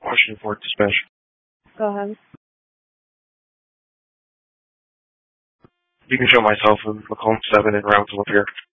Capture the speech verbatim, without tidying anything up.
Washington Fort Dispatch. Go ahead. You can show myself in Macomb seven and route to up here.